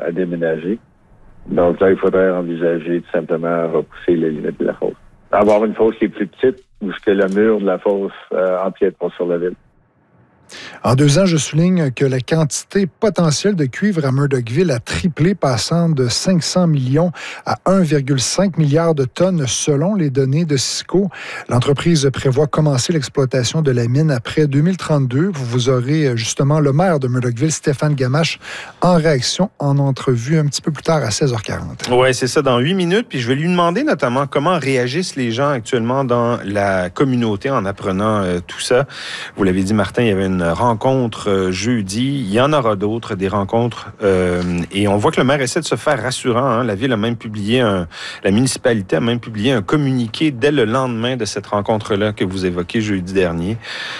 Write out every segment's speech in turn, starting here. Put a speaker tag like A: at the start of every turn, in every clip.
A: à déménager. Donc là, il faudrait envisager tout simplement repousser les limites de la fosse. Avoir une fosse qui est plus petite ou ce que le mur de la fosse empiète pas sur la ville.
B: En 2 ans, je souligne que la quantité potentielle de cuivre à Murdochville a triplé, passant de 500 millions à 1,5 milliard de tonnes selon les données de Cisco. L'entreprise prévoit commencer l'exploitation de la mine après 2032. Vous aurez justement le maire de Murdochville, Stéphane Gamache, en réaction en entrevue un petit peu plus tard à 16h40.
C: Oui, c'est ça, dans 8 minutes. Puis je vais lui demander notamment comment réagissent les gens actuellement dans la communauté en apprenant tout ça. Vous l'avez dit, Martin, il y avait une rencontre jeudi. Il y en aura d'autres, des rencontres. Et on voit que le maire essaie de se faire rassurant. Hein. La ville a même publié la municipalité a même publié un communiqué dès le lendemain de cette rencontre-là que vous évoquez jeudi dernier.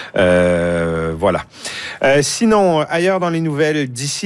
C: Voilà. Sinon, ailleurs dans les nouvelles, d'ici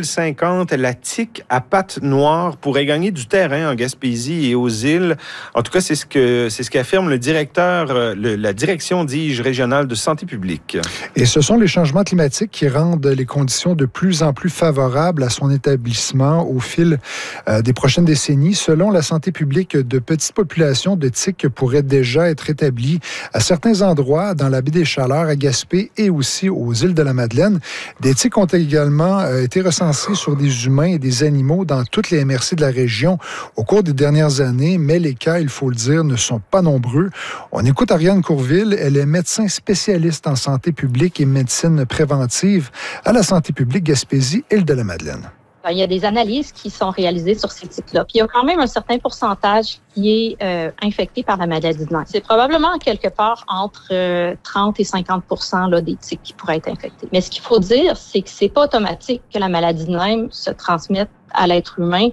C: 2050, la TIC à pattes noires pourrait gagner du terrain en Gaspésie et aux îles. En tout cas, c'est ce qu'affirme le directeur, la direction, dis-je, régionale de santé publique.
B: Et ce sont les changements climatiques qui rendent les conditions de plus en plus favorables à son établissement au fil des prochaines décennies. Selon la santé publique, de petites populations de tiques pourraient déjà être établies à certains endroits dans la baie des Chaleurs, à Gaspé et aussi aux îles de la Madeleine. Des tiques ont également été recensées sur des humains et des animaux dans toutes les MRC de la région au cours des dernières années, mais les cas, il faut le dire, ne sont pas nombreux. On écoute Ariane Courville, elle est médecin spécialiste en santé publique et médecine préventive à la santé publique Gaspésie, île de la Madeleine.
D: Il y a des analyses qui sont réalisées sur ces tiques-là. Puis il y a quand même un certain pourcentage qui est infecté par la maladie de Lyme. C'est probablement quelque part entre 30 et 50 % là, des tiques qui pourraient être infectés. Mais ce qu'il faut dire, c'est que c'est pas automatique que la maladie de Lyme se transmette à l'être humain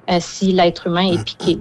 D: si l'être humain est piqué.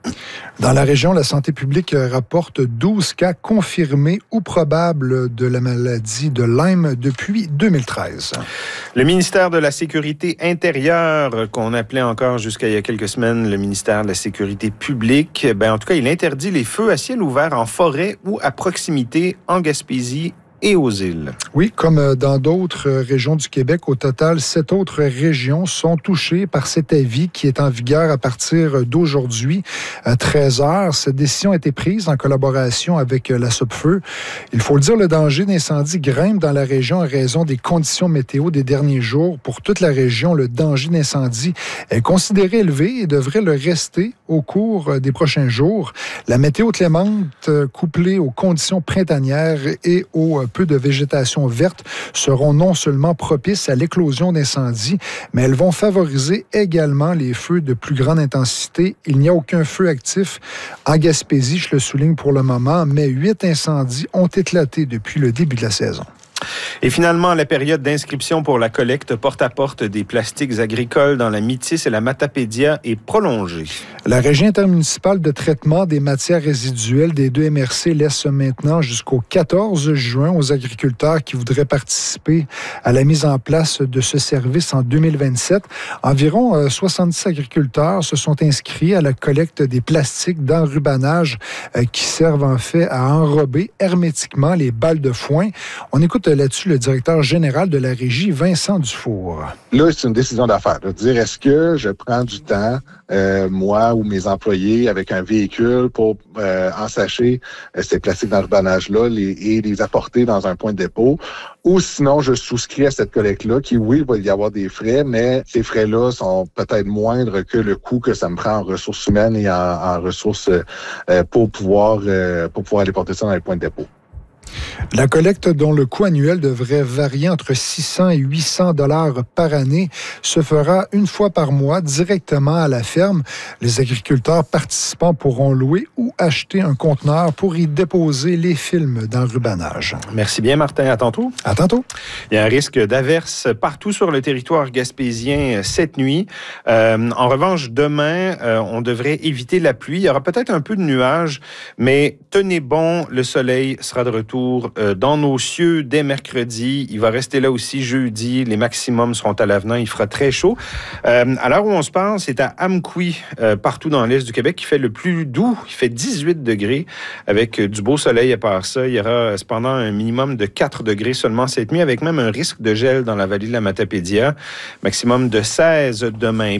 B: Dans la région, la santé publique rapporte 12 cas confirmés ou probables de la maladie de Lyme depuis 2013.
C: Le ministère de la Sécurité intérieure, qu'on appelait encore jusqu'à il y a quelques semaines le ministère de la Sécurité publique, en tout cas, il interdit les feux à ciel ouvert en forêt ou à proximité en Gaspésie et aux îles.
B: Oui, comme dans d'autres régions du Québec, au total, 7 autres régions sont touchées par cet avis qui est en vigueur à partir d'aujourd'hui, à 13h. Cette décision a été prise en collaboration avec la SOPFEU. Il faut le dire, le danger d'incendie grimpe dans la région en raison des conditions météo des derniers jours. Pour toute la région, le danger d'incendie est considéré élevé et devrait le rester au cours des prochains jours. La météo clémente, couplée aux conditions printanières et au peu de végétation verte, seront non seulement propices à l'éclosion d'incendies, mais elles vont favoriser également les feux de plus grande intensité. Il n'y a aucun feu actif en Gaspésie, je le souligne pour le moment, mais 8 incendies ont éclaté depuis le début de la saison.
C: Et finalement, la période d'inscription pour la collecte porte-à-porte des plastiques agricoles dans la Métis et la Matapédia est prolongée.
B: La Régie intermunicipale de traitement des matières résiduelles des 2 MRC laisse maintenant jusqu'au 14 juin aux agriculteurs qui voudraient participer à la mise en place de ce service en 2027. Environ 70 agriculteurs se sont inscrits à la collecte des plastiques d'enrubanage qui servent en fait à enrober hermétiquement les balles de foin. On écoute là-dessus le directeur général de la Régie, Vincent Dufour.
E: Là, c'est une décision d'affaires. De dire, est-ce que je prends du temps, moi ou mes employés, avec un véhicule pour ensacher ces plastiques d'enrubanage-là et les apporter dans un point de dépôt, ou sinon, je souscris à cette collecte-là qui, oui, il va y avoir des frais, mais ces frais-là sont peut-être moindres que le coût que ça me prend en ressources humaines et en ressources pour pouvoir aller porter ça dans les points de dépôt.
B: La collecte, dont le coût annuel devrait varier entre 600 et 800 $ par année, se fera une fois par mois directement à la ferme. Les agriculteurs participants pourront louer ou acheter un conteneur pour y déposer les films d'enrubanage.
C: Merci bien, Martin. À tantôt.
B: À tantôt.
C: Il y a un risque d'averse partout sur le territoire gaspésien cette nuit. En revanche, demain, on devrait éviter la pluie. Il y aura peut-être un peu de nuages, mais tenez bon, le soleil sera de retour dans nos cieux dès mercredi. Il va rester là aussi jeudi. Les maximums seront à l'avenant. Il fera très chaud. À l'heure où on se parle, c'est à Amqui, partout dans l'est du Québec, qui fait le plus doux. Il fait 18 degrés avec du beau soleil à part ça. Il y aura cependant un minimum de 4 degrés seulement cette nuit, avec même un risque de gel dans la vallée de la Matapédia. Maximum de 16 demain.